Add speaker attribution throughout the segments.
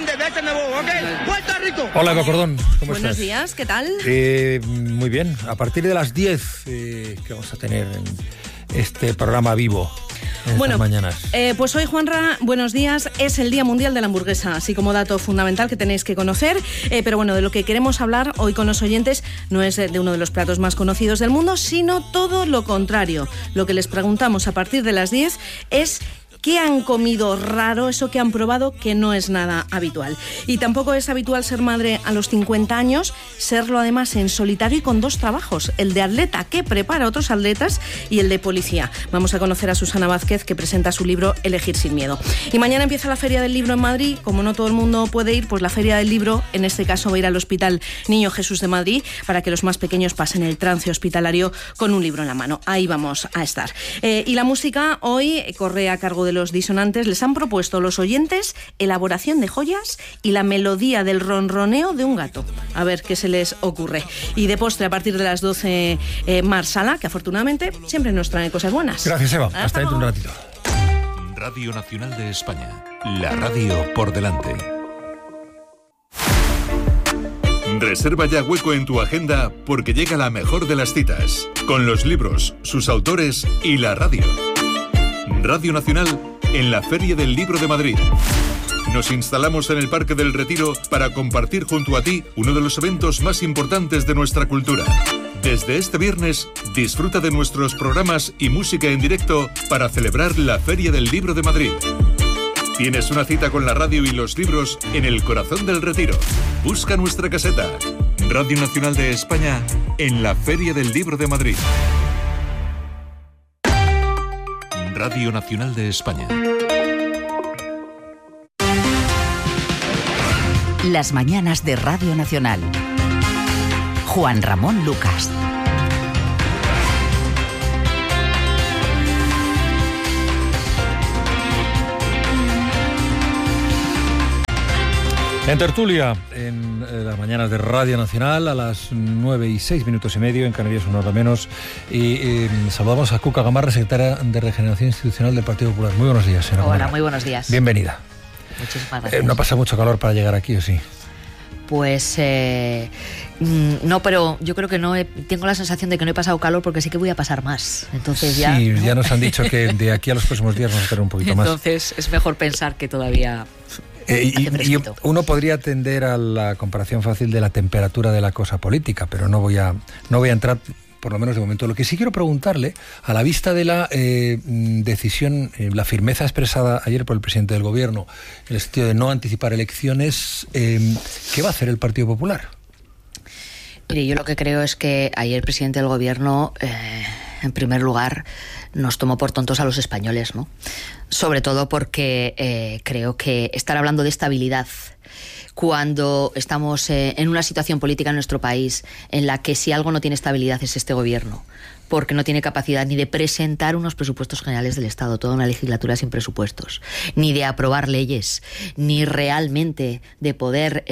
Speaker 1: Fernández de este nuevo, ¿ok? ¡Puerto Rico!
Speaker 2: Hola, Eva Cordón, ¿cómo
Speaker 3: Buenos
Speaker 2: estás?
Speaker 3: días, ¿qué tal?
Speaker 2: Muy bien, a partir de las 10 que vamos a tener en este programa vivo.
Speaker 3: Bueno,
Speaker 2: mañanas.
Speaker 3: Pues hoy, Juanra, buenos días, es el Día Mundial de la Hamburguesa, así como dato fundamental que tenéis que conocer, pero bueno, de lo que queremos hablar hoy con los oyentes no es de uno de los platos más conocidos del mundo, sino todo lo contrario. Lo que les preguntamos a partir de las 10 es ¿qué han comido raro, eso que han probado que no es nada habitual? Y tampoco es habitual ser madre a los 50 años, serlo además en solitario y con dos trabajos, el de atleta, que prepara a otros atletas, y el de policía. Vamos a conocer a Susana Vázquez, que presenta su libro Elegir sin miedo. Y mañana empieza la Feria del Libro en Madrid. Como no todo el mundo puede ir, pues la Feria del Libro, en este caso, va a ir al Hospital Niño Jesús de Madrid para que los más pequeños pasen el trance hospitalario con un libro en la mano. Ahí vamos a estar. Y la música hoy corre a cargo de los disonantes. Les han propuesto los oyentes elaboración de joyas y la melodía del ronroneo de un gato. A ver qué se les ocurre. Y de postre, a partir de las 12, Marsala, que afortunadamente siempre nos trae cosas buenas.
Speaker 2: Gracias, Eva. Hasta dentro de un ratito.
Speaker 4: Radio Nacional de España. La radio por delante. Reserva ya hueco en tu agenda porque llega la mejor de las citas, con los libros, sus autores y la radio. Radio Nacional en la Feria del Libro de Madrid. Nos instalamos en el Parque del Retiro para compartir junto a ti uno de los eventos más importantes de nuestra cultura. Desde este viernes, disfruta de nuestros programas y música en directo para celebrar la Feria del Libro de Madrid. Tienes una cita con la radio y los libros en el corazón del Retiro. Busca nuestra caseta. Radio Nacional de España en la Feria del Libro de Madrid. Radio Nacional de España.
Speaker 5: Las mañanas de Radio Nacional. Juan Ramón Lucas.
Speaker 2: En tertulia, en las mañanas de Radio Nacional, a las 9:06:30, en Canarias una hora menos. Y saludamos a Cuca Gamarra, secretaria de Regeneración Institucional del Partido Popular. Muy buenos días, señora
Speaker 6: Hola,
Speaker 2: Gamarra.
Speaker 6: muy buenos días.
Speaker 2: Bienvenida.
Speaker 6: Muchísimas gracias.
Speaker 2: ¿No pasa mucho calor para llegar aquí o sí?
Speaker 6: Pues no, pero yo creo que no tengo la sensación de que no he pasado calor porque sí que voy a pasar más. Entonces ya.
Speaker 2: Sí, ya nos han dicho que de aquí a los próximos días vamos a tener un poquito más.
Speaker 6: Entonces es mejor pensar que todavía.
Speaker 2: Y uno podría tender a la comparación fácil de la temperatura de la cosa política, pero no voy a entrar, por lo menos de momento. Lo que sí quiero preguntarle, a la vista de la decisión, la firmeza expresada ayer por el presidente del Gobierno, en el sentido de no anticipar elecciones, ¿qué va a hacer el Partido Popular?
Speaker 6: Mire, yo lo que creo es que ayer el presidente del Gobierno, en primer lugar, nos tomó por tontos a los españoles, ¿no? Sobre todo porque creo que estar hablando de estabilidad cuando estamos en una situación política en nuestro país en la que si algo no tiene estabilidad es este gobierno, porque no tiene capacidad ni de presentar unos presupuestos generales del Estado, toda una legislatura sin presupuestos, ni de aprobar leyes, ni realmente de poder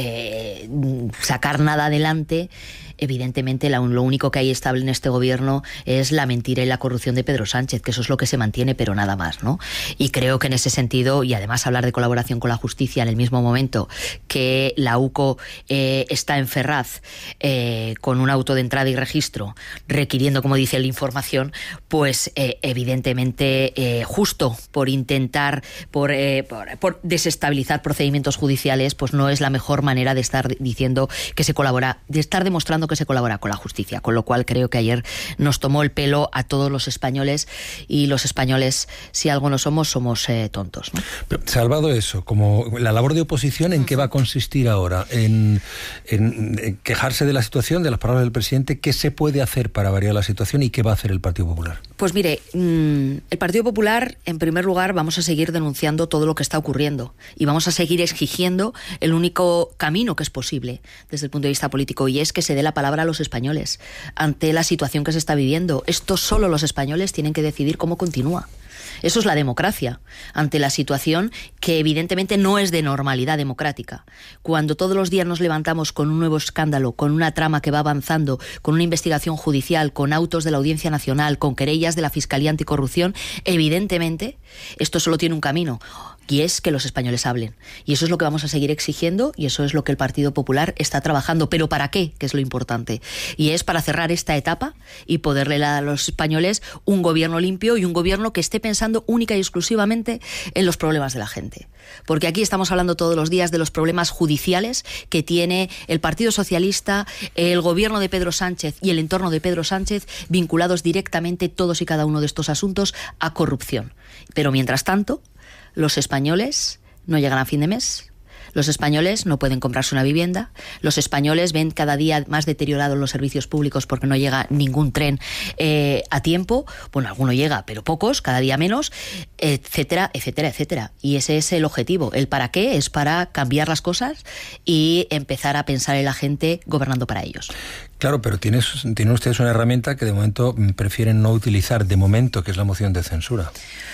Speaker 6: sacar nada adelante. Evidentemente lo único que hay estable en este gobierno es la mentira y la corrupción de Pedro Sánchez, que eso es lo que se mantiene, pero nada más, ¿no? Y creo que en ese sentido, y además hablar de colaboración con la justicia en el mismo momento que la UCO está en Ferraz con un auto de entrada y registro requiriendo, como dice la información, pues evidentemente justo por intentar por desestabilizar procedimientos judiciales, pues no es la mejor manera de estar diciendo que se colabora, de estar demostrando que se colabora con la justicia, con lo cual creo que ayer nos tomó el pelo a todos los españoles, y los españoles, si algo no somos tontos, ¿no?
Speaker 2: Pero, salvado eso, como la labor de oposición, ¿en qué va a consistir ahora? ¿En quejarse de la situación, de las palabras del presidente? ¿Qué se puede hacer para variar la situación y qué va a hacer el Partido Popular?
Speaker 6: Pues mire, el Partido Popular, en primer lugar, vamos a seguir denunciando todo lo que está ocurriendo y vamos a seguir exigiendo el único camino que es posible desde el punto de vista político, y es que se dé la palabra a los españoles ante la situación que se está viviendo. Esto solo los españoles tienen que decidir cómo continúa. Eso es la democracia, ante la situación que evidentemente no es de normalidad democrática. Cuando todos los días nos levantamos con un nuevo escándalo, con una trama que va avanzando, con una investigación judicial, con autos de la Audiencia Nacional, con querellas de la Fiscalía Anticorrupción, evidentemente esto solo tiene un camino. y es que los españoles hablen. Y eso es lo que vamos a seguir exigiendo y eso es lo que el Partido Popular está trabajando. ¿Pero para qué? Que es lo importante. Y es para cerrar esta etapa y poderle dar a los españoles un gobierno limpio y un gobierno que esté pensando única y exclusivamente en los problemas de la gente. Porque aquí estamos hablando todos los días de los problemas judiciales que tiene el Partido Socialista, el gobierno de Pedro Sánchez y el entorno de Pedro Sánchez, vinculados directamente todos y cada uno de estos asuntos a corrupción. Pero mientras tanto, los españoles no llegan a fin de mes. Los españoles no pueden comprarse una vivienda. Los españoles ven cada día más deteriorados los servicios públicos porque no llega ningún tren a tiempo. Bueno, alguno llega, pero pocos, cada día menos, etcétera, etcétera, etcétera. Y ese es el objetivo. El para qué es para cambiar las cosas y empezar a pensar en la gente gobernando para ellos.
Speaker 2: Claro, pero tienen ustedes una herramienta que de momento prefieren no utilizar, de momento, que es la moción de censura.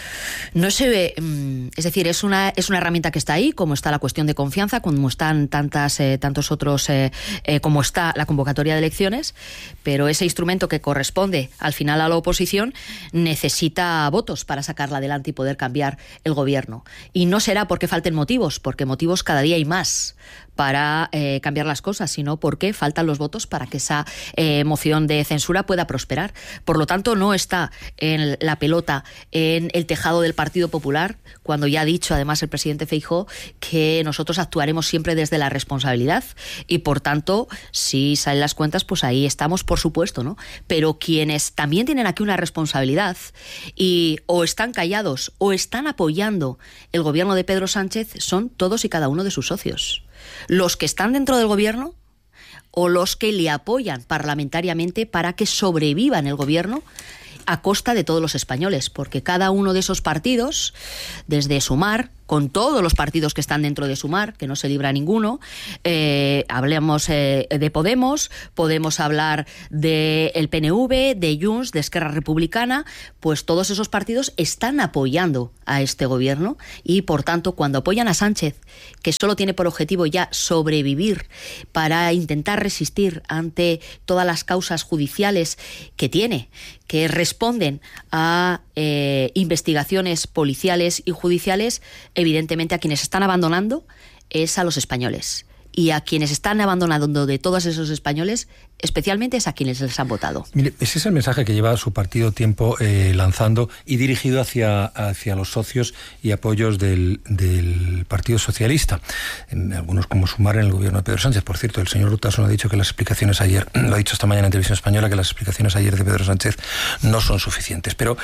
Speaker 6: No se ve, es decir, es una herramienta que está ahí, como está la cuestión de confianza, como están tantos otros, como está la convocatoria de elecciones, pero ese instrumento que corresponde al final a la oposición necesita votos para sacarla adelante y poder cambiar el gobierno. Y no será porque falten motivos, porque motivos cada día hay más para cambiar las cosas, sino porque faltan los votos para que esa moción de censura pueda prosperar. Por lo tanto, no está en la pelota en el tejado del Partido Popular, cuando ya ha dicho además el presidente Feijóo que nosotros actuaremos siempre desde la responsabilidad y por tanto, si salen las cuentas, pues ahí estamos, por supuesto, ¿no? Pero quienes también tienen aquí una responsabilidad y o están callados o están apoyando el gobierno de Pedro Sánchez son todos y cada uno de sus socios. Los que están dentro del gobierno o los que le apoyan parlamentariamente para que sobreviva en el gobierno a costa de todos los españoles, porque cada uno de esos partidos, desde Sumar, con todos los partidos que están dentro de Sumar, que no se libra ninguno, hablemos de podemos hablar del PNV, de Junts, de Esquerra Republicana, pues todos esos partidos están apoyando a este gobierno y, por tanto, cuando apoyan a Sánchez, que solo tiene por objetivo ya sobrevivir para intentar resistir ante todas las causas judiciales que tiene, que responden a investigaciones policiales y judiciales, evidentemente a quienes están abandonando es a los españoles. Y a quienes están abandonando de todos esos españoles, especialmente es a quienes les han votado. Mire,
Speaker 2: ese es el mensaje que lleva su partido tiempo lanzando y dirigido hacia los socios y apoyos del Partido Socialista. Algunos como Sumar en el gobierno de Pedro Sánchez. Por cierto, el señor Rutason ha dicho que las explicaciones ayer, lo ha dicho esta mañana en Televisión Española, que las explicaciones ayer de Pedro Sánchez no son suficientes. Pero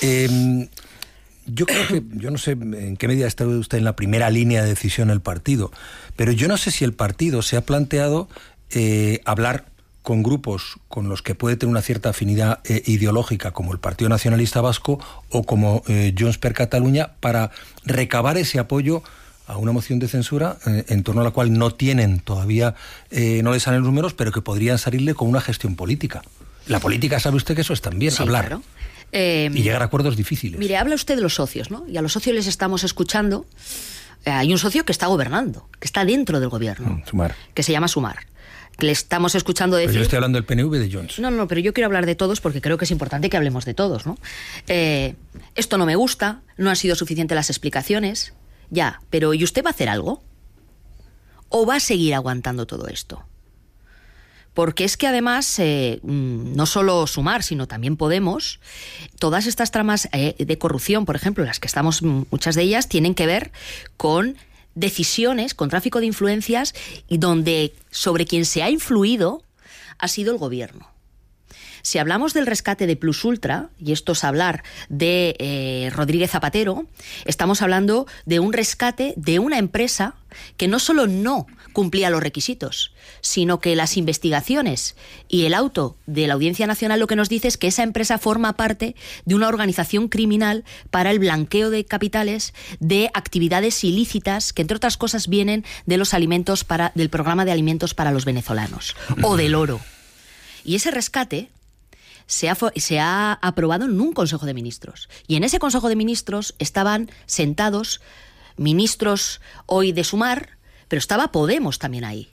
Speaker 2: yo creo que, yo no sé en qué medida está usted en la primera línea de decisión del partido, pero yo no sé si el partido se ha planteado hablar con grupos con los que puede tener una cierta afinidad ideológica, como el Partido Nacionalista Vasco o como Junts per Catalunya, para recabar ese apoyo a una moción de censura en torno a la cual no tienen todavía, no les salen números, pero que podrían salirle con una gestión política. La política, sabe usted que eso es también, sí, hablar. Claro. Y llegar a acuerdos difíciles.
Speaker 6: Mire, habla usted de los socios, ¿no? Y a los socios les estamos escuchando. Hay un socio que está gobernando, que está dentro del gobierno,
Speaker 2: Sumar,
Speaker 6: que se llama Sumar. Que le estamos escuchando decir...
Speaker 2: Pero yo estoy hablando del PNV de Junts.
Speaker 6: No, pero yo quiero hablar de todos porque creo que es importante que hablemos de todos, ¿no? Esto no me gusta, no han sido suficientes las explicaciones. Ya, pero ¿y usted va a hacer algo? ¿O va a seguir aguantando todo esto? Porque es que además, no solo Sumar, sino también Podemos, todas estas tramas de corrupción, por ejemplo, las que estamos, muchas de ellas tienen que ver con decisiones, con tráfico de influencias, y donde sobre quien se ha influido ha sido el gobierno. Si hablamos del rescate de Plus Ultra, y esto es hablar de Rodríguez Zapatero, estamos hablando de un rescate de una empresa que no solo no cumplía los requisitos, sino que las investigaciones y el auto de la Audiencia Nacional lo que nos dice es que esa empresa forma parte de una organización criminal para el blanqueo de capitales de actividades ilícitas que, entre otras cosas, vienen de los alimentos del programa de alimentos para los venezolanos, o del oro. Y ese rescate se ha aprobado en un Consejo de Ministros. Y en ese Consejo de Ministros estaban sentados ministros hoy de Sumar, pero estaba Podemos también ahí.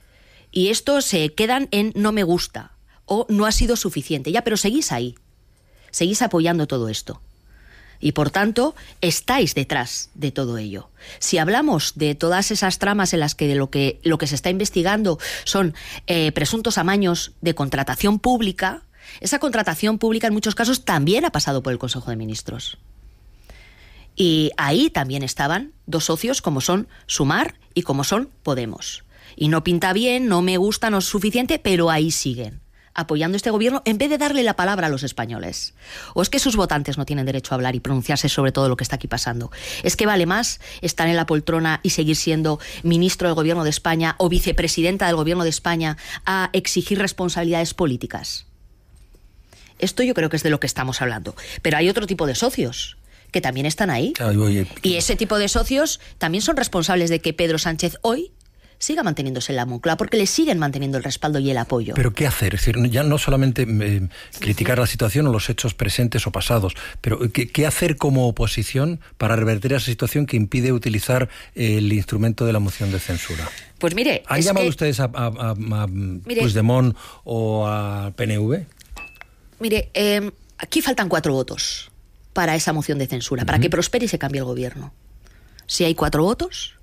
Speaker 6: Y estos se quedan en no me gusta o no ha sido suficiente. Ya, pero seguís ahí. Seguís apoyando todo esto. Y por tanto, estáis detrás de todo ello. Si hablamos de todas esas tramas en las que lo que se está investigando son presuntos amaños de contratación pública, esa contratación pública en muchos casos también ha pasado por el Consejo de Ministros. Y ahí también estaban dos socios como son Sumar y como son Podemos. Y no pinta bien, no me gusta, no es suficiente, pero ahí siguen, apoyando este gobierno en vez de darle la palabra a los españoles. ¿O es que sus votantes no tienen derecho a hablar y pronunciarse sobre todo lo que está aquí pasando? ¿Es que vale más estar en la poltrona y seguir siendo ministro del gobierno de España o vicepresidenta del gobierno de España a exigir responsabilidades políticas? Esto yo creo que es de lo que estamos hablando. Pero hay otro tipo de socios que también están ahí. Y ese tipo de socios también son responsables de que Pedro Sánchez hoy siga manteniéndose en la Moncloa, porque le siguen manteniendo el respaldo y el apoyo.
Speaker 2: ¿Pero qué hacer? Es decir, ya no solamente criticar la situación o los hechos presentes o pasados, pero ¿qué hacer como oposición para revertir esa situación que impide utilizar el instrumento de la moción de censura?
Speaker 6: Pues mire...
Speaker 2: ¿Han llamado ustedes a Puigdemont o a PNV?
Speaker 6: Mire, aquí faltan 4 votos para esa moción de censura, para que prospere y se cambie el gobierno. Si hay 4 votos...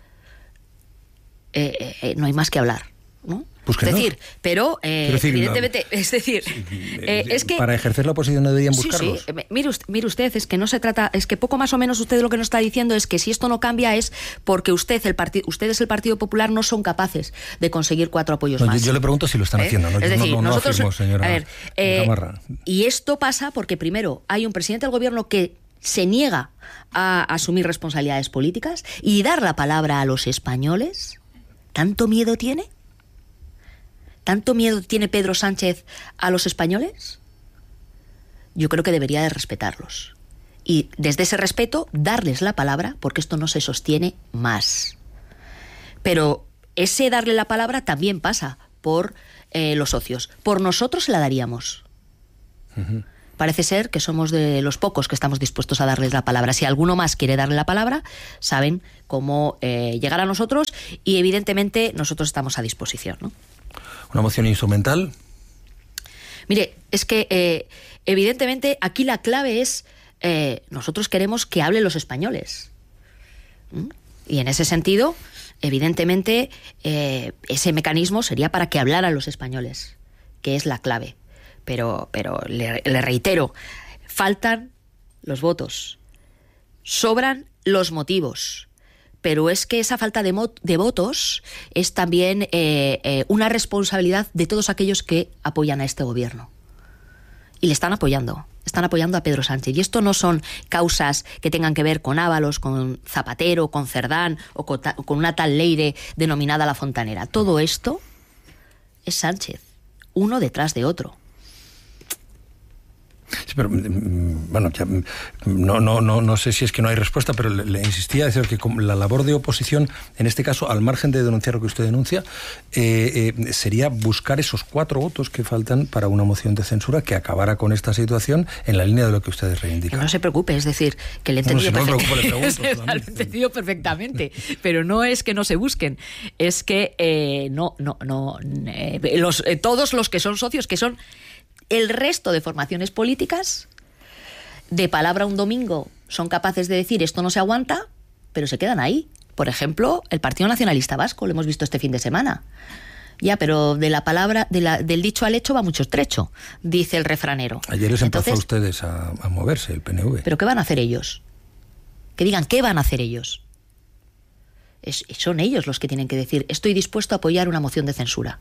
Speaker 6: no hay más que hablar, ¿no?
Speaker 2: Pues que
Speaker 6: es decir,
Speaker 2: no.
Speaker 6: Pero evidentemente, es que
Speaker 2: para ejercer la oposición no deberían buscarlos.
Speaker 6: Sí. Mire usted, es que no se trata, es que poco más o menos usted lo que nos está diciendo es que si esto no cambia es porque ustedes, el Partido Popular, no son capaces de conseguir 4 apoyos más.
Speaker 2: Yo le pregunto si lo están haciendo, ¿no?
Speaker 6: Es decir, nosotros,
Speaker 2: afirmo, señora,
Speaker 6: a ver, y esto pasa porque primero hay un presidente del gobierno que se niega a asumir responsabilidades políticas y dar la palabra a los españoles. ¿Tanto miedo tiene? ¿Tanto miedo tiene Pedro Sánchez a los españoles? Yo creo que debería de respetarlos. Y desde ese respeto, darles la palabra, porque esto no se sostiene más. Pero ese darle la palabra también pasa por los socios. Por nosotros se la daríamos. Parece ser que somos de los pocos que estamos dispuestos a darles la palabra. Si alguno más quiere darle la palabra, saben cómo llegar a nosotros y evidentemente nosotros estamos a disposición, ¿no?
Speaker 2: ¿Una moción instrumental?
Speaker 6: Mire, es que evidentemente aquí la clave es nosotros queremos que hablen los españoles. Y en ese sentido, evidentemente, ese mecanismo sería para que hablaran los españoles, que es la clave. Pero le reitero, faltan los votos, sobran los motivos, pero es que esa falta de votos es también una responsabilidad de todos aquellos que apoyan a este gobierno. Y le están apoyando a Pedro Sánchez. Y esto no son causas que tengan que ver con Ábalos, con Zapatero, con Cerdán o con una tal Leire denominada La Fontanera. Todo esto es Sánchez, uno detrás de otro.
Speaker 2: Sí, pero bueno, ya, no sé si es que no hay respuesta, pero le insistía a decir que la labor de oposición, en este caso, al margen de denunciar lo que usted denuncia, sería buscar esos 4 votos que faltan para una moción de censura que acabara con esta situación en la línea de lo que ustedes reivindican.
Speaker 6: Que no se preocupe, es decir, que le he entendido perfectamente, pero no es que no se busquen, es que todos los que son socios, que son el resto de formaciones políticas, de palabra un domingo, son capaces de decir esto no se aguanta, pero se quedan ahí. Por ejemplo, el Partido Nacionalista Vasco, lo hemos visto este fin de semana. Ya, pero de la palabra, del dicho al hecho va mucho trecho, dice el refranero.
Speaker 2: Ayer les empezó a ustedes a moverse el PNV.
Speaker 6: ¿Pero qué van a hacer ellos? Que digan, ¿qué van a hacer ellos? Son ellos los que tienen que decir, estoy dispuesto a apoyar una moción de censura.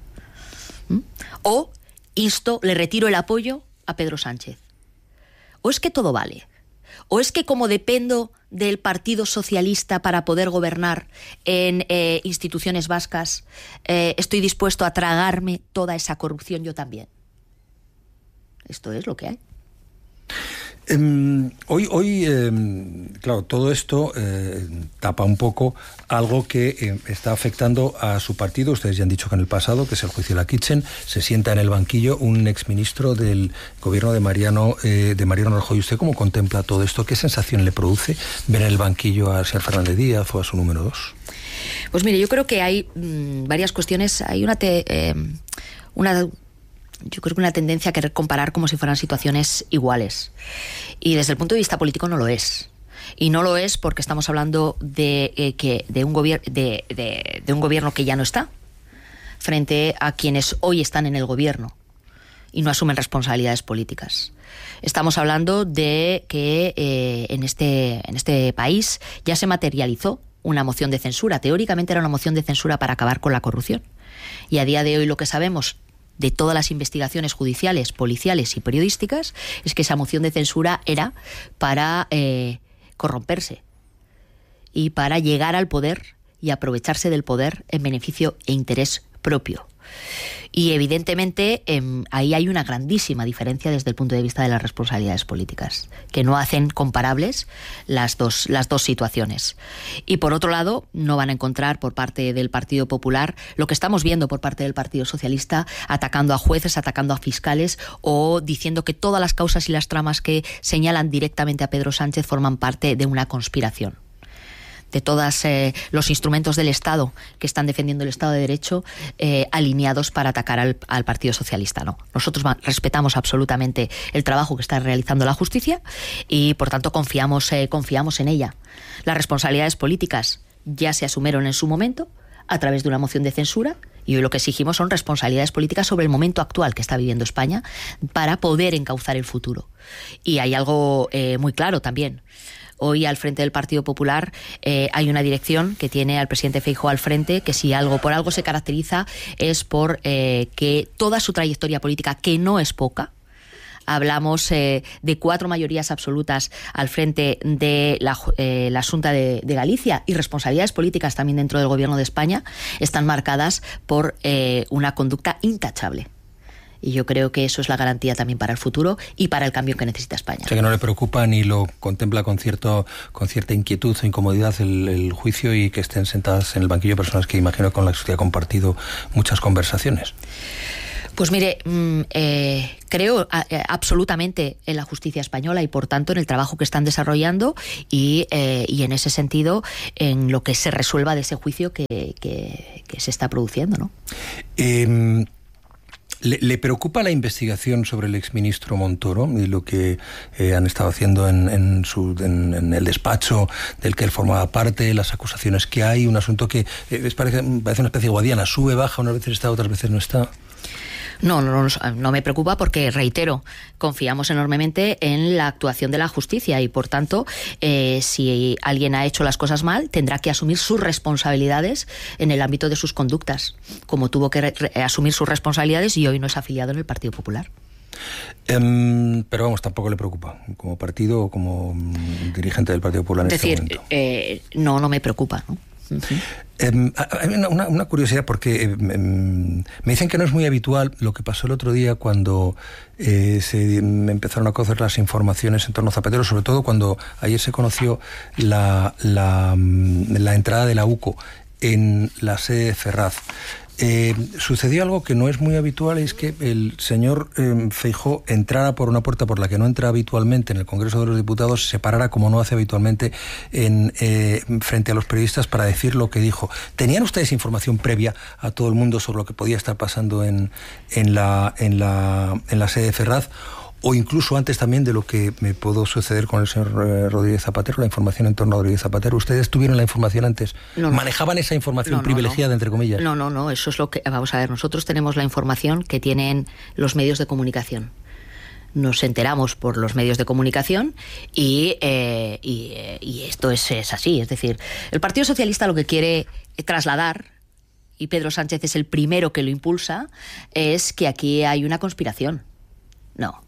Speaker 6: O le retiro el apoyo a Pedro Sánchez. ¿O es que todo vale? ¿O es que como dependo del Partido Socialista para poder gobernar en instituciones vascas, estoy dispuesto a tragarme toda esa corrupción yo también? Esto es lo que hay.
Speaker 2: Hoy claro, todo esto tapa un poco algo que está afectando a su partido. Ustedes ya han dicho que en el pasado, que es el juicio de la Kitchen, se sienta en el banquillo un exministro del gobierno de Mariano Rajoy. ¿Usted cómo contempla todo esto? ¿Qué sensación le produce ver en el banquillo al señor Fernández Díaz o a su número 2? Pues
Speaker 6: mire, yo creo que hay varias cuestiones. Hay una yo creo que una tendencia a querer comparar como si fueran situaciones iguales. Y desde el punto de vista político no lo es. Y no lo es porque estamos hablando de un gobierno que ya no está, frente a quienes hoy están en el gobierno y no asumen responsabilidades políticas. Estamos hablando de que en este país ya se materializó una moción de censura. Teóricamente era una moción de censura para acabar con la corrupción. Y a día de hoy lo que sabemos de todas las investigaciones judiciales, policiales y periodísticas es que esa moción de censura era para corromperse y para llegar al poder y aprovecharse del poder en beneficio e interés propio. Y evidentemente ahí hay una grandísima diferencia desde el punto de vista de las responsabilidades políticas, que no hacen comparables las dos situaciones. Y por otro lado, no van a encontrar por parte del Partido Popular lo que estamos viendo por parte del Partido Socialista, atacando a jueces, atacando a fiscales o diciendo que todas las causas y las tramas que señalan directamente a Pedro Sánchez forman parte de una conspiración. De todos los instrumentos del Estado que están defendiendo el Estado de Derecho alineados para atacar al Partido Socialista. No, nosotros respetamos absolutamente el trabajo que está realizando la justicia y, por tanto, confiamos en ella. Las responsabilidades políticas ya se asumieron en su momento a través de una moción de censura y hoy lo que exigimos son responsabilidades políticas sobre el momento actual que está viviendo España para poder encauzar el futuro. Y hay algo muy claro también. Hoy al frente del Partido Popular hay una dirección que tiene al presidente Feijóo al frente, que si por algo se caracteriza es por que toda su trayectoria política, que no es poca, hablamos de 4 mayorías absolutas al frente de la Xunta de Galicia y responsabilidades políticas también dentro del Gobierno de España, están marcadas por una conducta intachable. Y yo creo que eso es la garantía también para el futuro y para el cambio que necesita España. O sea,
Speaker 2: que no le preocupa ni lo contempla con cierta inquietud o incomodidad el juicio y que estén sentadas en el banquillo personas que imagino con las que ha compartido muchas conversaciones.
Speaker 6: Pues mire, creo absolutamente en la justicia española y por tanto en el trabajo que están desarrollando y en ese sentido en lo que se resuelva de ese juicio que se está produciendo, ¿no?
Speaker 2: ¿Le preocupa la investigación sobre el exministro Montoro y lo que han estado haciendo en el despacho del que él formaba parte, las acusaciones que hay, un asunto que parece una especie de guadiana, sube, baja, unas veces está, otras veces no está?
Speaker 6: No me preocupa porque, reitero, confiamos enormemente en la actuación de la justicia y, por tanto, si alguien ha hecho las cosas mal, tendrá que asumir sus responsabilidades en el ámbito de sus conductas, como tuvo que asumir sus responsabilidades y hoy no es afiliado en el Partido Popular.
Speaker 2: Pero vamos, tampoco le preocupa, como partido o como dirigente del Partido Popular en este momento.
Speaker 6: No me preocupa, ¿no?
Speaker 2: Hay una curiosidad porque me dicen que no es muy habitual lo que pasó el otro día cuando se empezaron a conocer las informaciones en torno a Zapatero, sobre todo cuando ayer se conoció la entrada de la UCO en la sede de Ferraz. Sucedió algo que no es muy habitual, y es que el señor Feijóo entrara por una puerta por la que no entra habitualmente en el Congreso de los Diputados, se parara como no hace habitualmente frente a los periodistas para decir lo que dijo. ¿Tenían ustedes información previa a todo el mundo sobre lo que podía estar pasando en la sede de Ferraz? O incluso antes también de lo que me pudo suceder con el señor Rodríguez Zapatero, la información en torno a Rodríguez Zapatero. ¿Ustedes tuvieron la información antes? No. ¿Manejaban esa información privilegiada, entre comillas?
Speaker 6: No, eso es lo que... Vamos a ver, nosotros tenemos la información que tienen los medios de comunicación. Nos enteramos por los medios de comunicación y esto es así. Es decir, el Partido Socialista lo que quiere trasladar, y Pedro Sánchez es el primero que lo impulsa, es que aquí hay una conspiración. No.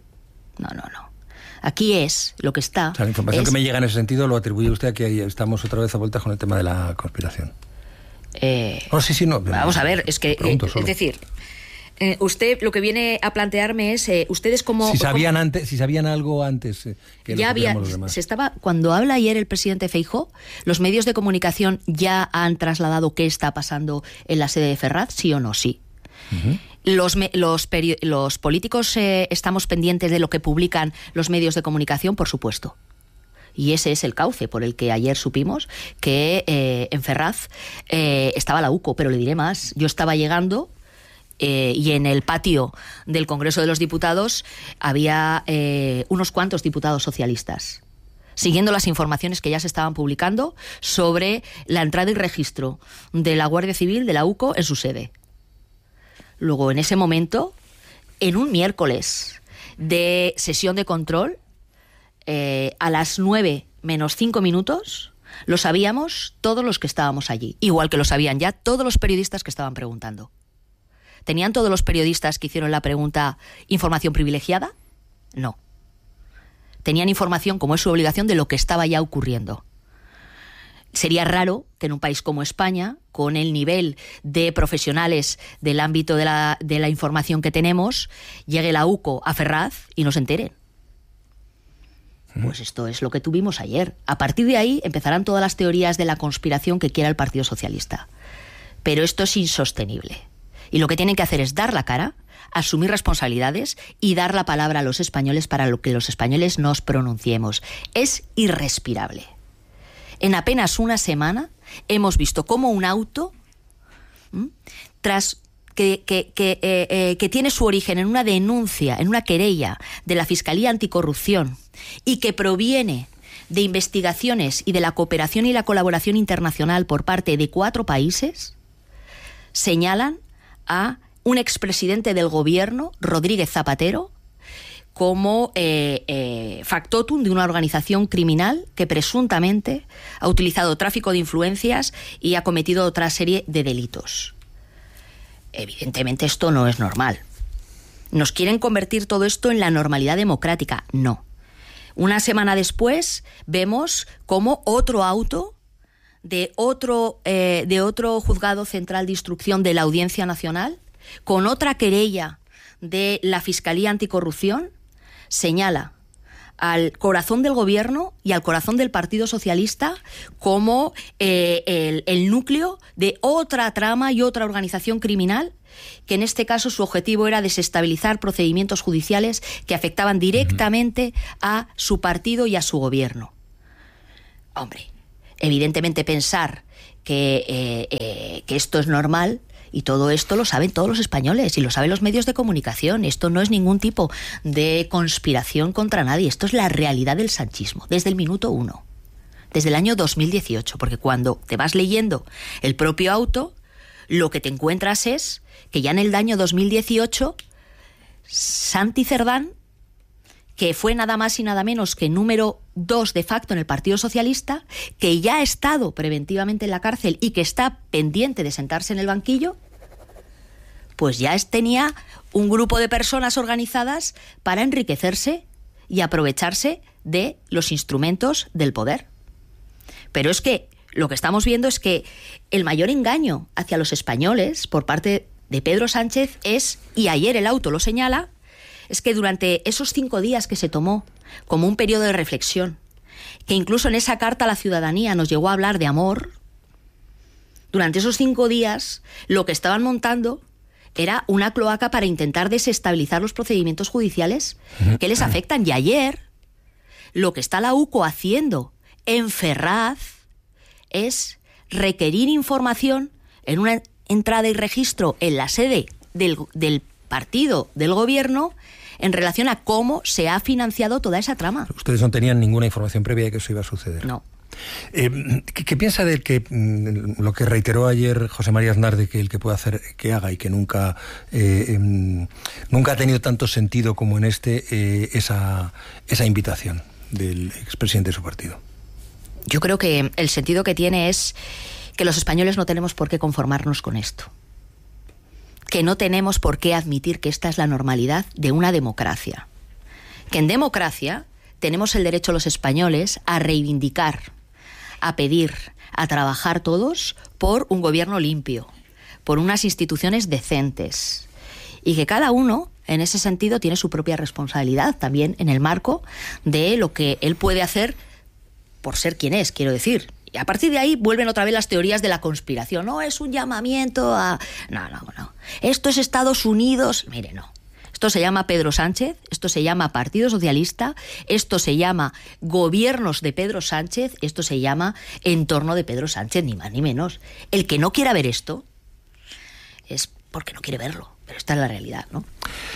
Speaker 6: Aquí es lo que está... O sea,
Speaker 2: la información que me llega en ese sentido lo atribuye usted a que estamos otra vez a vueltas con el tema de la conspiración. No.
Speaker 6: Vamos a ver, es que... es decir, usted lo que viene a plantearme es... ustedes como...
Speaker 2: Si sabían algo antes... que
Speaker 6: ya había... Cuando habla ayer el presidente Feijóo, ¿los medios de comunicación ya han trasladado qué está pasando en la sede de Ferraz? ¿Sí o no? Sí. Uh-huh. Los políticos estamos pendientes de lo que publican los medios de comunicación, por supuesto. Y ese es el cauce por el que ayer supimos que en Ferraz estaba la UCO. Pero le diré más, yo estaba llegando y en el patio del Congreso de los Diputados había unos cuantos diputados socialistas, siguiendo las informaciones que ya se estaban publicando sobre la entrada y registro de la Guardia Civil, de la UCO, en su sede. Luego, en ese momento, en un miércoles de sesión de control, a las 9 menos 5 minutos, lo sabíamos todos los que estábamos allí, igual que lo sabían ya todos los periodistas que estaban preguntando. ¿Tenían todos los periodistas que hicieron la pregunta información privilegiada? No. Tenían información, como es su obligación, de lo que estaba ya ocurriendo. Sería raro que en un país como España, con el nivel de profesionales del ámbito de la información que tenemos, llegue la UCO a Ferraz y no se enteren. Pues esto es lo que tuvimos ayer. A partir de ahí empezarán todas las teorías de la conspiración que quiera el Partido Socialista. Pero esto es insostenible. Y lo que tienen que hacer es dar la cara, asumir responsabilidades y dar la palabra a los españoles para lo que los españoles nos pronunciemos. Es irrespirable. En apenas una semana hemos visto cómo un auto, que tiene su origen en una denuncia, en una querella de la Fiscalía Anticorrupción y que proviene de investigaciones y de la cooperación y la colaboración internacional por parte de 4 países, señalan a un expresidente del gobierno, Rodríguez Zapatero, como factotum de una organización criminal que presuntamente ha utilizado tráfico de influencias y ha cometido otra serie de delitos. Evidentemente esto no es normal. ¿Nos quieren convertir todo esto en la normalidad democrática? No. Una semana después vemos cómo otro auto de otro juzgado central de instrucción de la Audiencia Nacional, con otra querella de la Fiscalía Anticorrupción, señala al corazón del gobierno y al corazón del Partido Socialista como el núcleo de otra trama y otra organización criminal, que en este caso su objetivo era desestabilizar procedimientos judiciales que afectaban directamente a su partido y a su gobierno. Hombre, evidentemente pensar que esto es normal, y todo esto lo saben todos los españoles y lo saben los medios de comunicación. Esto no es ningún tipo de conspiración contra nadie. Esto es la realidad del sanchismo, desde el minuto 1, desde el año 2018. Porque cuando te vas leyendo el propio auto, lo que te encuentras es que ya en el año 2018, Santi Cerdán, que fue nada más y nada menos que número 2 de facto en el Partido Socialista, que ya ha estado preventivamente en la cárcel y que está pendiente de sentarse en el banquillo, pues ya tenía un grupo de personas organizadas para enriquecerse y aprovecharse de los instrumentos del poder. Pero es que lo que estamos viendo es que el mayor engaño hacia los españoles por parte de Pedro Sánchez es, y ayer el auto lo señala, es que durante esos 5 días que se tomó como un periodo de reflexión, que incluso en esa carta a la ciudadanía nos llegó a hablar de amor, durante esos 5 días lo que estaban montando era una cloaca para intentar desestabilizar los procedimientos judiciales que les afectan. Y ayer lo que está la UCO haciendo en Ferraz es requerir información en una entrada y registro en la sede del partido del gobierno en relación a cómo se ha financiado toda esa trama.
Speaker 2: Ustedes no tenían ninguna información previa de que eso iba a suceder.
Speaker 6: No.
Speaker 2: ¿Qué piensa de que lo que reiteró ayer José María Aznar, de que el que puede hacer que haga, y que nunca ha tenido tanto sentido como en esa invitación del expresidente de su partido?
Speaker 6: Yo creo que el sentido que tiene es que los españoles no tenemos por qué conformarnos con esto, que no tenemos por qué admitir que esta es la normalidad de una democracia, que en democracia tenemos el derecho los españoles a reivindicar, a pedir, a trabajar todos por un gobierno limpio, por unas instituciones decentes, y que cada uno en ese sentido tiene su propia responsabilidad también en el marco de lo que él puede hacer por ser quien es, quiero decir. Y a partir de ahí vuelven otra vez las teorías de la conspiración. No, es un llamamiento a... No. Esto es Estados Unidos. Mire, no. Esto se llama Pedro Sánchez, esto se llama Partido Socialista, esto se llama gobiernos de Pedro Sánchez, esto se llama entorno de Pedro Sánchez, ni más ni menos. El que no quiera ver esto es porque no quiere verlo. Pero esta es la realidad, ¿no?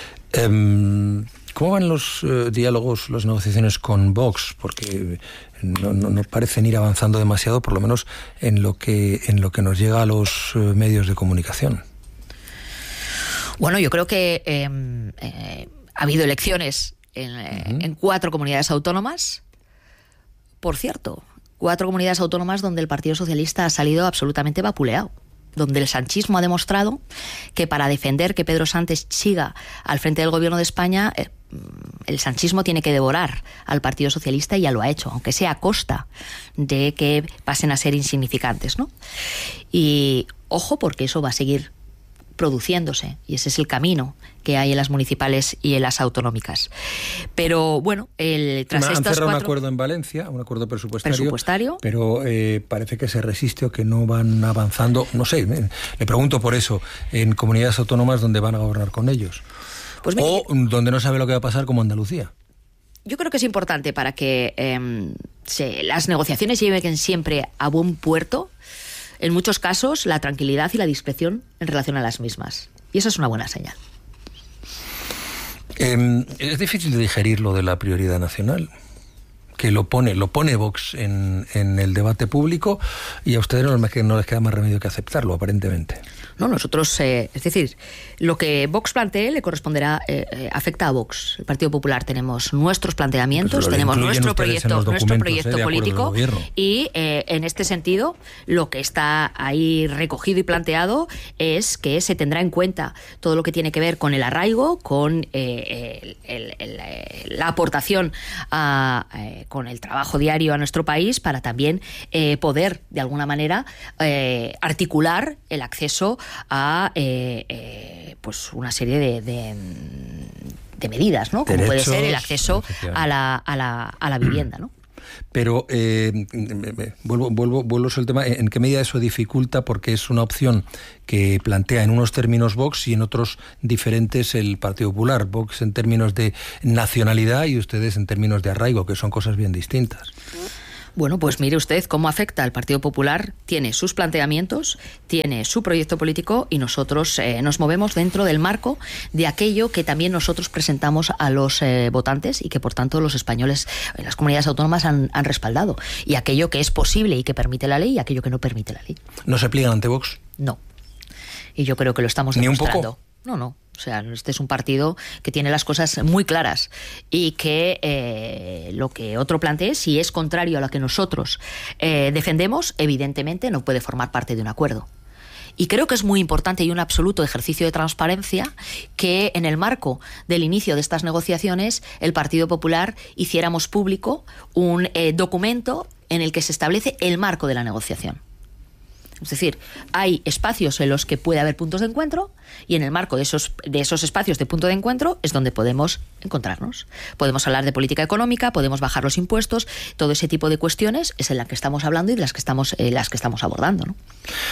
Speaker 2: ¿Cómo van los diálogos, las negociaciones con Vox? Porque no parecen ir avanzando demasiado, por lo menos en lo que nos llega a los medios de comunicación.
Speaker 6: Bueno, yo creo que ha habido elecciones en 4 comunidades autónomas. Por cierto, 4 comunidades autónomas donde el Partido Socialista ha salido absolutamente vapuleado, donde el sanchismo ha demostrado que para defender que Pedro Sánchez siga al frente del gobierno de España, el sanchismo tiene que devorar al Partido Socialista, y ya lo ha hecho, aunque sea a costa de que pasen a ser insignificantes, ¿no? Y ojo, porque eso va a seguir produciéndose, y ese es el camino que hay en las municipales y en las autonómicas. Pero bueno, tras
Speaker 2: han
Speaker 6: estas
Speaker 2: cerrado un acuerdo en Valencia, un acuerdo presupuestario, pero parece que se resiste o que no van avanzando, no sé, le pregunto por eso, en comunidades autónomas donde van a gobernar con ellos, pues mira, o donde no sabe lo que va a pasar, como Andalucía.
Speaker 6: Yo creo que es importante para que las negociaciones lleguen siempre a buen puerto, en muchos casos, la tranquilidad y la discreción en relación a las mismas. Y eso es una buena señal.
Speaker 2: Es difícil de digerir lo de la prioridad nacional, que lo pone Vox en el debate público, y a ustedes no les queda más remedio que aceptarlo, aparentemente.
Speaker 6: No, nosotros, es decir, lo que Vox plantee le corresponderá, afecta a Vox. El Partido Popular tenemos nuestros planteamientos, tenemos nuestro proyecto político, y en este sentido lo que está ahí recogido y planteado es que se tendrá en cuenta todo lo que tiene que ver con el arraigo, con la aportación con el trabajo diario a nuestro país, para también poder, de alguna manera, articular el acceso a pues una serie de medidas, ¿no? Como derechos, puede ser el acceso a la vivienda, ¿no?
Speaker 2: Pero vuelvo sobre el tema. ¿En qué medida eso dificulta? Porque es una opción que plantea en unos términos Vox y en otros diferentes el Partido Popular. Vox en términos de nacionalidad y ustedes en términos de arraigo, que son cosas bien distintas.
Speaker 6: Bueno, pues mire usted cómo afecta al Partido Popular. Tiene sus planteamientos, tiene su proyecto político, y nosotros nos movemos dentro del marco de aquello que también nosotros presentamos a los votantes, y que por tanto los españoles en las comunidades autónomas han respaldado. Y aquello que es posible y que permite la ley, y aquello que no permite la ley.
Speaker 2: ¿No se pliegan ante Vox?
Speaker 6: No. Y yo creo que lo estamos demostrando. ¿Ni un poco? No. O sea, este es un partido que tiene las cosas muy claras, y que lo que otro plantee, si es contrario a lo que nosotros defendemos, evidentemente no puede formar parte de un acuerdo. Y creo que es muy importante y un absoluto ejercicio de transparencia que en el marco del inicio de estas negociaciones el Partido Popular hiciéramos público un documento en el que se establece el marco de la negociación. Es decir, hay espacios en los que puede haber puntos de encuentro, y en el marco de esos espacios de punto de encuentro es donde podemos encontrarnos. Podemos hablar de política económica, podemos bajar los impuestos, todo ese tipo de cuestiones es en la que estamos hablando y de las que estamos abordando, ¿no?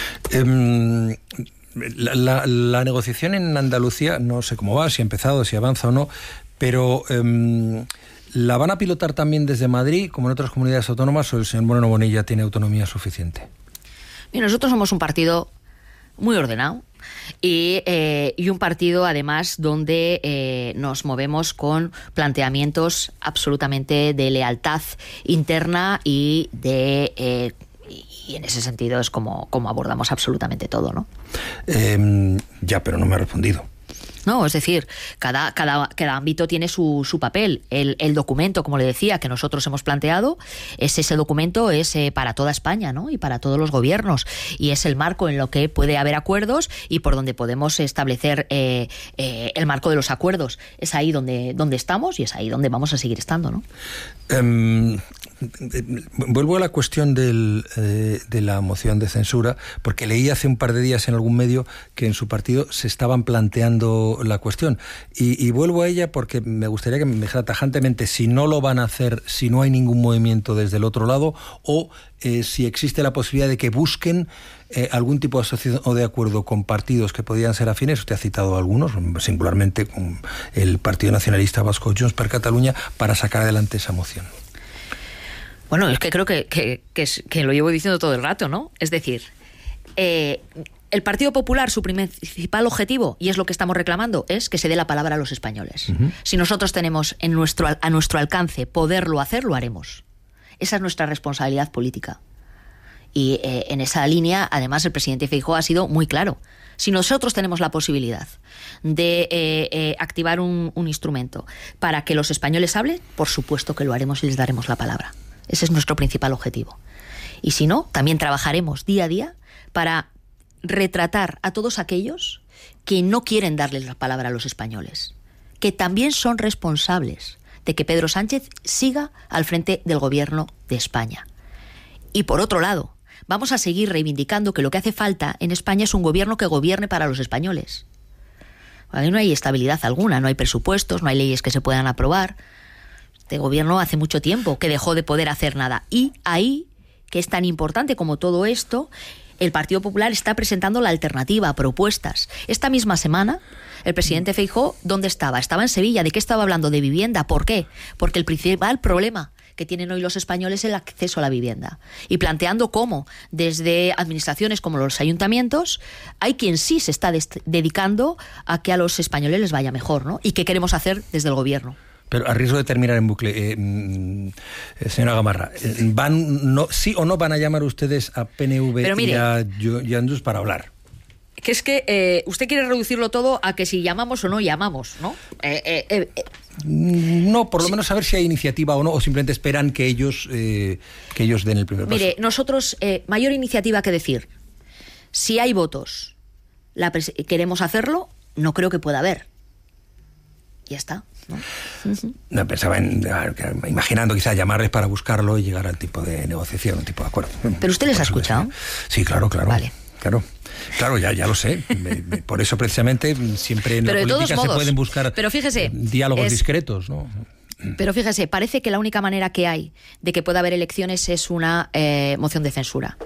Speaker 2: La negociación en Andalucía, no sé cómo va, si ha empezado, si avanza o no, pero ¿la van a pilotar también desde Madrid, como en otras comunidades autónomas, o el señor Moreno Bonilla tiene autonomía suficiente?
Speaker 6: Y nosotros somos un partido muy ordenado, y un partido además donde nos movemos con planteamientos absolutamente de lealtad interna, y en ese sentido es como abordamos absolutamente todo, ¿no?
Speaker 2: Ya, pero no me ha respondido.
Speaker 6: No, es decir, cada ámbito tiene su papel. El documento, como le decía, que nosotros hemos planteado, ese documento es para toda España, ¿no? Y para todos los gobiernos. Y es el marco en lo que puede haber acuerdos y por donde podemos establecer el marco de los acuerdos. Es ahí donde estamos y es ahí donde vamos a seguir estando, ¿no?
Speaker 2: Vuelvo a la cuestión de la moción de censura, porque leí hace un par de días en algún medio que en su partido se estaban planteando la cuestión, y vuelvo a ella porque me gustaría que me dijera tajantemente si no lo van a hacer, si no hay ningún movimiento desde el otro lado, o si existe la posibilidad de que busquen algún tipo de asociación o de acuerdo con partidos que podían ser afines. Usted ha citado algunos, singularmente con el Partido Nacionalista Vasco, Junts per Catalunya, para sacar adelante esa moción.
Speaker 6: Bueno, es que creo que lo llevo diciendo todo el rato, ¿no? Es decir, El Partido Popular, su principal objetivo, y es lo que estamos reclamando, es que se dé la palabra a los españoles. Si nosotros tenemos a nuestro alcance poderlo hacer, lo haremos. Esa es nuestra responsabilidad política. Y en esa línea, además, el presidente Feijóo ha sido muy claro. Si nosotros tenemos la posibilidad de activar un instrumento para que los españoles hablen, por supuesto que lo haremos y les daremos la palabra. Ese es nuestro principal objetivo. Y si no, también trabajaremos día a día para retratar a todos aquellos que no quieren darles la palabra a los españoles, que también son responsables de que Pedro Sánchez siga al frente del gobierno de España. Y por otro lado, vamos a seguir reivindicando que lo que hace falta en España es un gobierno que gobierne para los españoles. Ahí no hay estabilidad alguna, no hay presupuestos, no hay leyes que se puedan aprobar. Este gobierno hace mucho tiempo que dejó de poder hacer nada. Y ahí, que es tan importante como todo esto, el Partido Popular está presentando la alternativa, propuestas. Esta misma semana, el presidente Feijóo, ¿dónde estaba? Estaba en Sevilla. ¿De qué estaba hablando? De vivienda. ¿Por qué? Porque el principal problema que tienen hoy los españoles es el acceso a la vivienda. Y planteando cómo, desde administraciones como los ayuntamientos, hay quien sí se está dedicando a que a los españoles les vaya mejor, ¿no? ¿Y qué queremos hacer desde el gobierno?
Speaker 2: Pero a riesgo de terminar en bucle, señora Gamarra, ¿sí o no van a llamar ustedes a PNV y a Junts para hablar?
Speaker 6: Que es que usted quiere reducirlo todo a que si llamamos o no llamamos, ¿no?
Speaker 2: No, por lo menos saber si hay iniciativa o no, o simplemente esperan que ellos den el primer paso.
Speaker 6: Mire, nosotros, mayor iniciativa que decir, si hay votos, queremos hacerlo, no creo que pueda haber. Ya está, ¿no?
Speaker 2: No, pensaba imaginando quizás llamarles para buscarlo y llegar al tipo de negociación, un tipo de acuerdo.
Speaker 6: ¿Pero usted les ha escuchado?
Speaker 2: Sí, claro.
Speaker 6: Vale.
Speaker 2: Claro, ya lo sé. Por eso precisamente siempre en la política se pueden buscar diálogos discretos, ¿no?
Speaker 6: Pero fíjese, parece que la única manera que hay de que pueda haber elecciones es una moción de censura.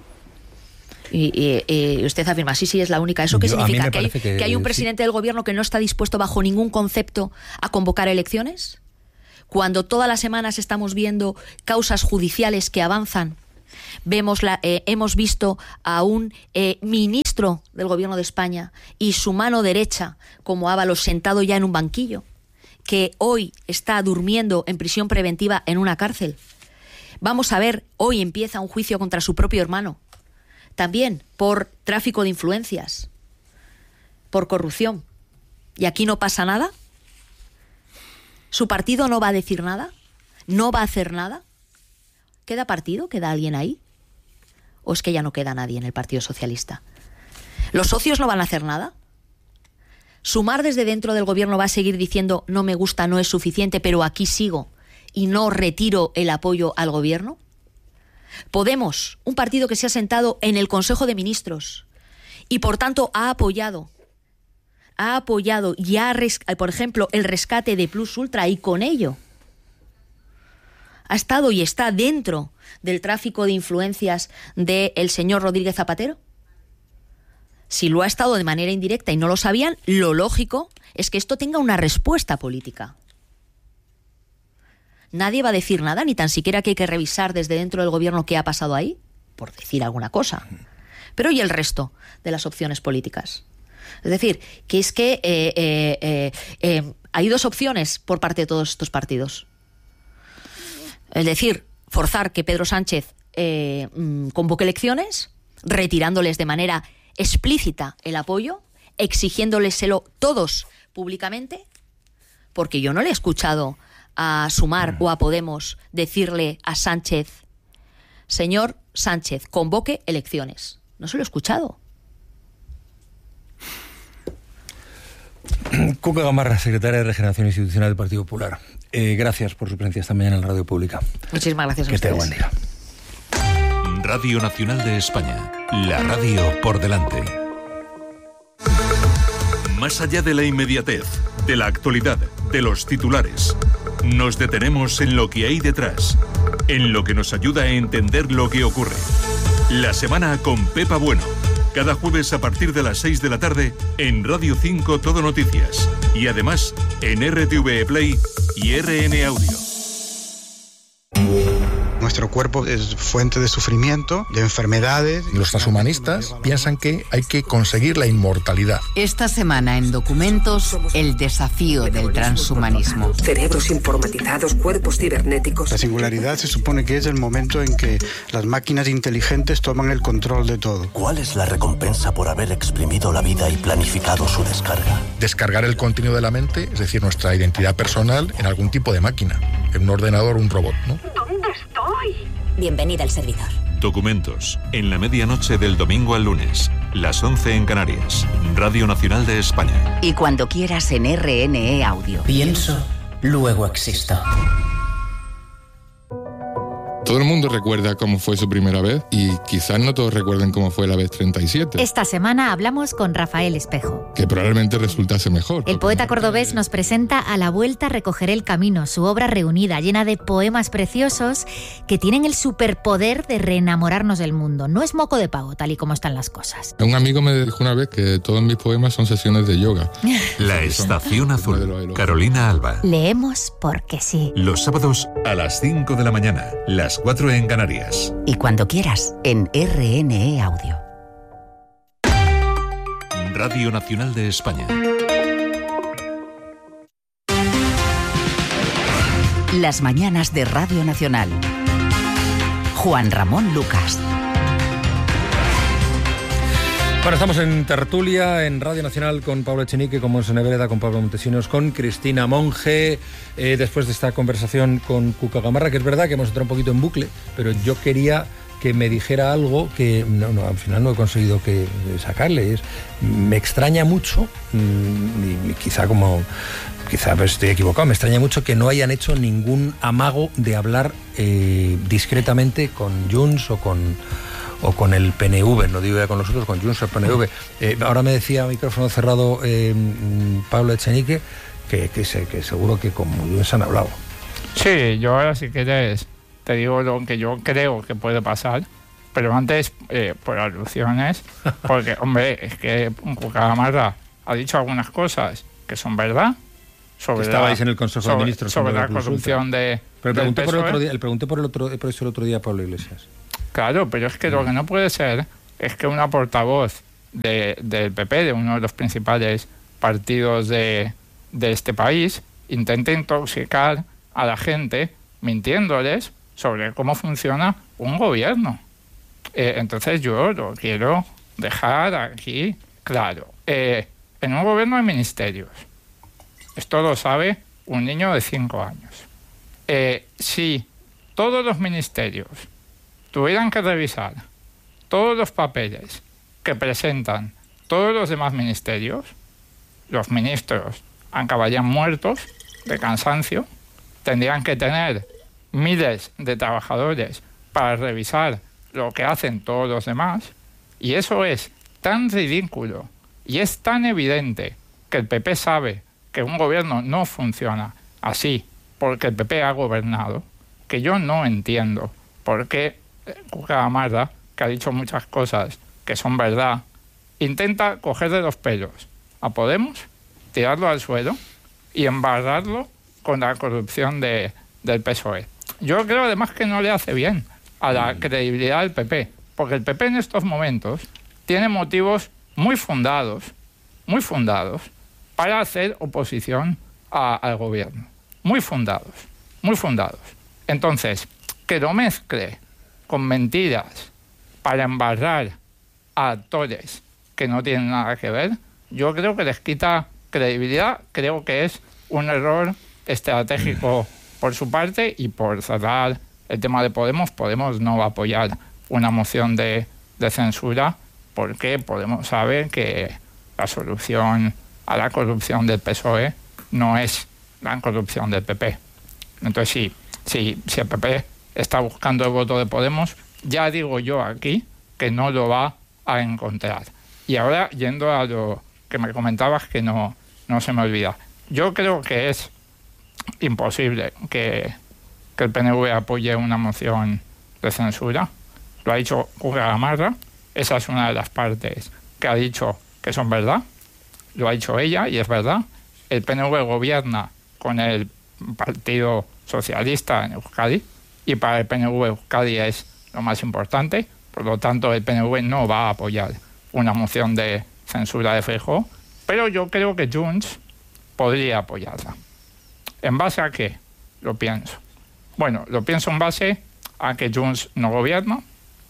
Speaker 6: Y usted afirma, sí, es la única. ¿Eso qué significa? ¿Que hay un presidente del gobierno que no está dispuesto bajo ningún concepto a convocar elecciones? Cuando todas las semanas estamos viendo causas judiciales que avanzan, hemos visto a un ministro del gobierno de España y su mano derecha, como Ábalos, sentado ya en un banquillo, que hoy está durmiendo en prisión preventiva en una cárcel. Vamos a ver, hoy empieza un juicio contra su propio hermano, también por tráfico de influencias, por corrupción. ¿Y aquí no pasa nada? ¿Su partido no va a decir nada? ¿No va a hacer nada? ¿Queda partido? ¿Queda alguien ahí? ¿O es que ya no queda nadie en el Partido Socialista? ¿Los socios no van a hacer nada? ¿Sumar desde dentro del gobierno va a seguir diciendo no me gusta, no es suficiente, pero aquí sigo y no retiro el apoyo al gobierno? Podemos, un partido que se ha sentado en el Consejo de Ministros y por tanto ha apoyado ya, por ejemplo, el rescate de Plus Ultra, y con ello ha estado y está dentro del tráfico de influencias del señor Rodríguez Zapatero. Si lo ha estado de manera indirecta y no lo sabían, lo lógico es que esto tenga una respuesta política. Nadie va a decir nada, ni tan siquiera que hay que revisar desde dentro del gobierno qué ha pasado ahí, por decir alguna cosa. Pero ¿y el resto de las opciones políticas? Es decir, que es que hay dos opciones por parte de todos estos partidos. Es decir, forzar que Pedro Sánchez convoque elecciones, retirándoles de manera explícita el apoyo, exigiéndoleselo todos públicamente, porque yo no le he escuchado a Sumar o a Podemos decirle a Sánchez, señor Sánchez, convoque elecciones. No se lo he escuchado.
Speaker 2: Cuca Gamarra, secretaria de Regeneración Institucional del Partido Popular. Gracias por su presencia esta mañana en la radio pública.
Speaker 6: Muchísimas gracias a ustedes.
Speaker 2: Que tenga buen día.
Speaker 4: Radio Nacional de España. La radio por delante. Más allá de la inmediatez, de la actualidad, de los titulares, nos detenemos en lo que hay detrás, en lo que nos ayuda a entender lo que ocurre. La semana con Pepa Bueno. Cada jueves a partir de las 6 de la tarde en Radio 5 Todo Noticias. Y además en RTV Play y RN Audio.
Speaker 7: Nuestro cuerpo es fuente de sufrimiento, de enfermedades.
Speaker 8: Los transhumanistas piensan que hay que conseguir la inmortalidad.
Speaker 5: Esta semana en Documentos, el desafío del transhumanismo.
Speaker 9: Cerebros informatizados, cuerpos cibernéticos.
Speaker 7: La singularidad se supone que es el momento en que las máquinas inteligentes toman el control de todo.
Speaker 10: ¿Cuál es la recompensa por haber exprimido la vida y planificado su descarga?
Speaker 8: Descargar el contenido de la mente, es decir, nuestra identidad personal, en algún tipo de máquina, en un ordenador o un robot, ¿no?
Speaker 9: ¿Dónde estoy?
Speaker 11: Bienvenida al servidor.
Speaker 4: Documentos, en la medianoche del domingo al lunes, las 11 en Canarias, Radio Nacional de España.
Speaker 5: Y cuando quieras en RNE Audio.
Speaker 11: Pienso, luego existo.
Speaker 12: Todo el mundo recuerda cómo fue su primera vez y quizás no todos recuerden cómo fue la vez 37.
Speaker 13: Esta semana hablamos con Rafael Espejo,
Speaker 12: que probablemente resultase mejor.
Speaker 13: El poeta cordobés nos presenta A la vuelta recogeré el camino, su obra reunida, llena de poemas preciosos que tienen el superpoder de reenamorarnos del mundo. No es moco de pavo, tal y como están las cosas.
Speaker 12: Un amigo me dijo una vez que todos mis poemas son sesiones de yoga.
Speaker 4: La Estación Azul, Carolina Alba.
Speaker 13: Leemos porque sí.
Speaker 4: Los sábados a las 5 de la mañana, las 4 en Canarias.
Speaker 5: Y cuando quieras, en RNE Audio.
Speaker 4: Radio Nacional de España.
Speaker 5: Las mañanas de Radio Nacional. Juan Ramón Lucas.
Speaker 2: Bueno, estamos en tertulia en Radio Nacional con Pablo Echenique, con Monse Nebreda, con Pablo Montesinos, con Cristina Monge, después de esta conversación con Cuca Gamarra, que es verdad que hemos entrado un poquito en bucle, pero yo quería que me dijera algo que al final no he conseguido sacarle. Me extraña mucho, y quizá estoy equivocado, me extraña mucho que no hayan hecho ningún amago de hablar discretamente con Junts o con el PNV, no digo ya con los otros, con Junts o el PNV. Ahora me decía a micrófono cerrado Pablo Echenique que seguro que con Junts han hablado.
Speaker 14: Sí, yo ahora si quieres te digo lo que yo creo que puede pasar, pero antes por alusiones, porque hombre, es que Cuca Gamarra ha dicho algunas cosas que son verdad.
Speaker 2: Estabais en el Consejo de Ministros
Speaker 14: sobre la corrupción de...
Speaker 2: Pero pregunté por eso el otro día a Pablo Iglesias.
Speaker 14: Claro, pero es que lo que no puede ser es que una portavoz del PP, de uno de los principales partidos de este país, intente intoxicar a la gente mintiéndoles sobre cómo funciona un gobierno. Entonces yo lo quiero dejar aquí claro. En un gobierno hay ministerios. Esto lo sabe un niño de 5 años. Si todos los ministerios tuvieran que revisar todos los papeles que presentan todos los demás ministerios, los ministros acabarían muertos de cansancio, tendrían que tener miles de trabajadores para revisar lo que hacen todos los demás, y eso es tan ridículo y es tan evidente que el PP sabe que un gobierno no funciona así porque el PP ha gobernado, que yo no entiendo por qué Cuca Gamarra, que ha dicho muchas cosas que son verdad, intenta coger de los pelos a Podemos, tirarlo al suelo y embarrarlo con la corrupción del PSOE. Yo creo además que no le hace bien a la credibilidad del PP, porque el PP en estos momentos tiene motivos muy fundados para hacer oposición al gobierno. Muy fundados. Entonces, que lo mezcle con mentiras para embarrar a actores que no tienen nada que ver, yo creo que les quita credibilidad. Creo que es un error estratégico por su parte, y por cerrar el tema de Podemos no va a apoyar una moción de censura, porque Podemos sabe que la solución a la corrupción del PSOE no es la corrupción del PP. Entonces, si el PP está buscando el voto de Podemos, ya digo yo aquí que no lo va a encontrar. Y ahora, yendo a lo que me comentabas, que no se me olvida. Yo creo que es imposible que el PNV apoye una moción de censura. Lo ha dicho Cuca Gamarra, esa es una de las partes que ha dicho que son verdad. Lo ha dicho ella y es verdad. El PNV gobierna con el Partido Socialista en Euskadi y para el PNV Euskadi es lo más importante. Por lo tanto, el PNV no va a apoyar una moción de censura de Feijóo, pero yo creo que Junts podría apoyarla. ¿En base a qué? Lo pienso. Bueno, lo pienso en base a que Junts no gobierna,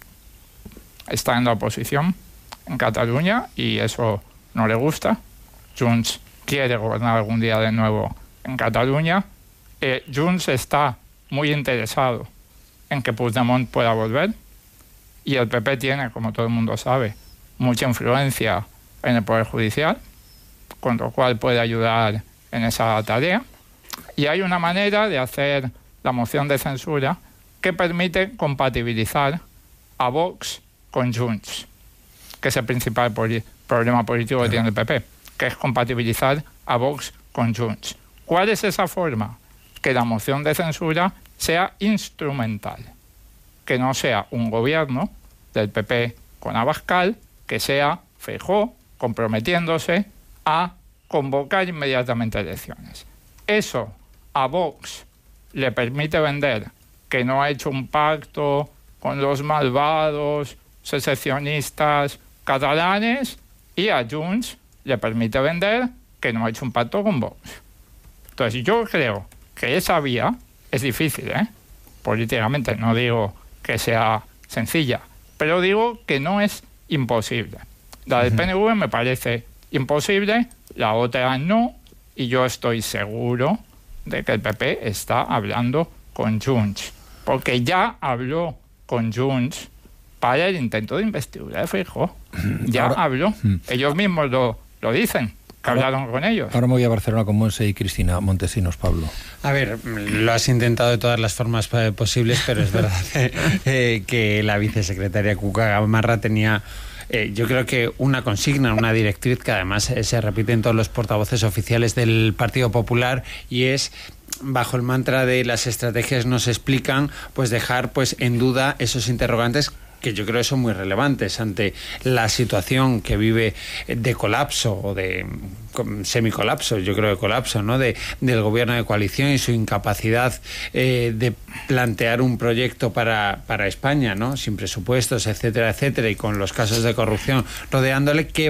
Speaker 14: está en la oposición en Cataluña y eso no le gusta. Junts quiere gobernar algún día de nuevo en Cataluña. Junts está muy interesado en que Puigdemont pueda volver y el PP tiene, como todo el mundo sabe, mucha influencia en el Poder Judicial, con lo cual puede ayudar en esa tarea. Y hay una manera de hacer la moción de censura que permite compatibilizar a Vox con Junts, que es el principal problema político que tiene el PP, que es compatibilizar a Vox con Junts. ¿Cuál es esa forma? Que la moción de censura sea instrumental, que no sea un gobierno del PP con Abascal, que sea Feijóo comprometiéndose a convocar inmediatamente elecciones. Eso a Vox le permite vender que no ha hecho un pacto con los malvados secesionistas catalanes, y a Junts le permite vender que no ha hecho un pacto con Vox. Entonces yo creo que esa vía es difícil, políticamente, no digo que sea sencilla, pero digo que no es imposible. La del PNV me parece imposible, la otra no, y yo estoy seguro de que el PP está hablando con Junts, porque ya habló con Junts para el intento de investidura de Feijóo. Ya habló. Ellos mismos lo dicen, que hablaron con ellos.
Speaker 2: Ahora me voy a Barcelona con Monse y Cristina Montesinos, Pablo.
Speaker 15: A ver, lo has intentado de todas las formas posibles, pero es verdad que la vicesecretaria Cuca Gamarra tenía... yo creo que una consigna, una directriz que además se repite en todos los portavoces oficiales del Partido Popular, y es, bajo el mantra de las estrategias no se explican, pues dejar en duda esos interrogantes que yo creo que son muy relevantes ante la situación que vive de colapso o de semicolapso, yo creo de colapso, ¿no? del gobierno de coalición y su incapacidad de plantear un proyecto para España, ¿no? Sin presupuestos, etcétera, etcétera, y con los casos de corrupción rodeándole. ¿Qué